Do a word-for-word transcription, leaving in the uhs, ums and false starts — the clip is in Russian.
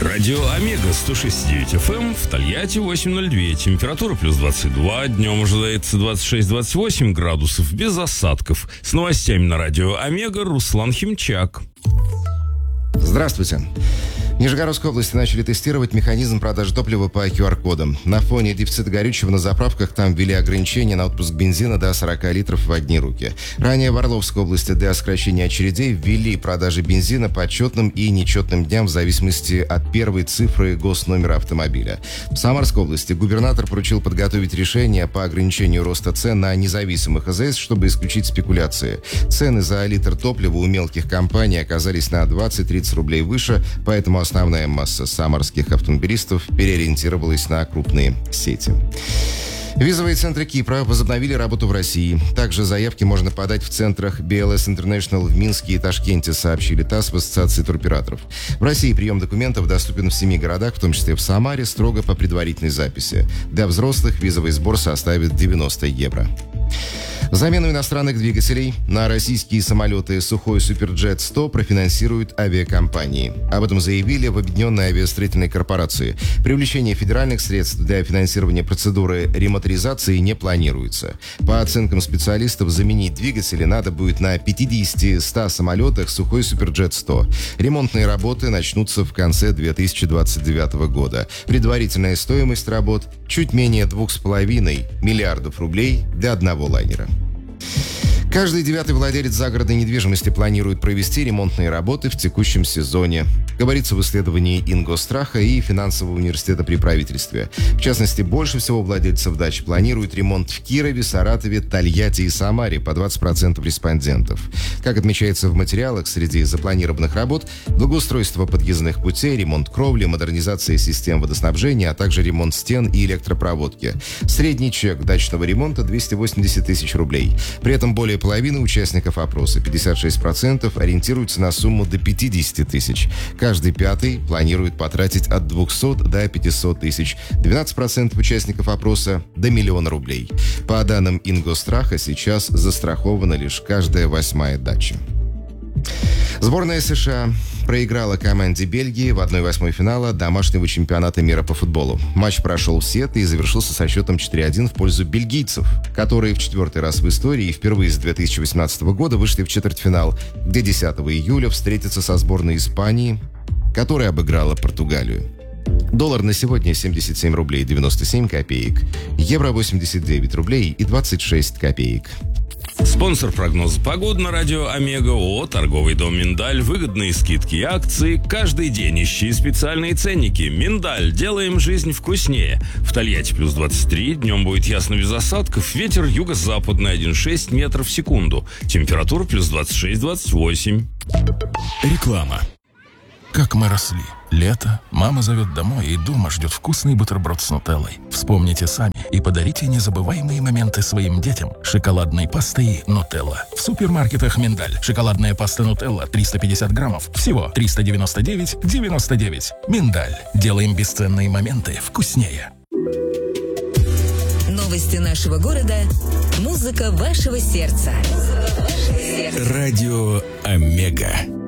Радио Омега сто шесть и девять эф эм, в Тольятти восемь ноль два, температура плюс двадцать два, днем ожидается двадцать шесть - двадцать восемь градусов, без осадков. С новостями на Радио Омега Руслан Химчак. Здравствуйте. В Нижегородской области начали тестировать механизм продажи топлива по ку ар кодам. На фоне дефицита горючего на заправках там ввели ограничения на отпуск бензина до сорок литров в одни руки. Ранее в Орловской области для сокращения очередей ввели продажи бензина по четным и нечетным дням в зависимости от первой цифры госномера автомобиля. В Самарской области губернатор поручил подготовить решение по ограничению роста цен на независимых а зэ эс, чтобы исключить спекуляции. Цены за литр топлива у мелких компаний оказались на двадцать-тридцать рублей выше, поэтому основная масса самарских автомобилистов переориентировалась на крупные сети. Визовые центры Кипра возобновили работу в России. Также заявки можно подать в центрах би эл эс International в Минске и Ташкенте, сообщили ТАСС в Ассоциации туроператоров. В России прием документов доступен в семи городах, в том числе в Самаре, строго по предварительной записи. Для взрослых визовый сбор составит девяносто евро. Замену иностранных двигателей на российские самолеты «Сухой Суперджет сто» профинансируют авиакомпании. Об этом заявили в Объединенной авиастроительной корпорации. Привлечение федеральных средств для финансирования процедуры ремоторизации не планируется. По оценкам специалистов, заменить двигатели надо будет на пятидесяти-ста самолетах «Сухой Суперджет сто». Ремонтные работы начнутся в конце две тысячи двадцать девятого года. Предварительная стоимость работ – чуть менее двух с половиной миллиардов рублей для одного лайнера. Каждый девятый владелец загородной недвижимости планирует провести ремонтные работы в текущем сезоне, говорится в исследовании Ингостраха и Финансового университета при правительстве. В частности, больше всего владельцев дач планируют ремонт в Кирове, Саратове, Тольятти и Самаре, по двадцать процентов респондентов. Как отмечается в материалах, среди запланированных работ благоустройство подъездных путей, ремонт кровли, модернизация систем водоснабжения, а также ремонт стен и электропроводки. Средний чек дачного ремонта – двести восемьдесят тысяч рублей. При этом более половины участников опроса, пятьдесят шесть процентов, ориентируются на сумму до пятидесяти тысяч. Каждый пятый планирует потратить от двухсот до пятисот тысяч. двенадцать процентов участников опроса – до миллиона рублей. По данным Ингостраха, сейчас застрахована лишь каждая восьмая дача. Сборная США проиграла команде Бельгии в одной восьмой финала домашнего чемпионата мира по футболу. Матч прошел в сеты и завершился со счетом четыре один в пользу бельгийцев, которые в четвертый раз в истории и впервые с две тысячи восемнадцатого года вышли в четвертьфинал, где десятого июля встретятся со сборной Испании, которая обыграла Португалию. Доллар на сегодня семьдесят семь рублей девяносто семь копеек, евро восемьдесят девять рублей и двадцать шесть копеек. Спонсор прогноза погоды на Радио Омега ООО «Торговый дом Миндаль». Выгодные скидки и акции. Каждый день ищи специальные ценники. Миндаль. Делаем жизнь вкуснее. В Тольятти плюс двадцать три. Днем будет ясно без осадков. Ветер юго-западный один целых шесть десятых метров в секунду. Температура плюс двадцать шесть - двадцать восемь. Реклама. Как мы росли. Лето, мама зовет домой, и дома ждет вкусный бутерброд с нутеллой. Вспомните сами и подарите незабываемые моменты своим детям шоколадной пастой нутелла. В супермаркетах «Миндаль». Шоколадная паста нутелла триста пятьдесят граммов. Всего триста девяносто девять девяносто девять. «Миндаль». Делаем бесценные моменты вкуснее. Новости нашего города. Музыка вашего сердца. Радио Омега.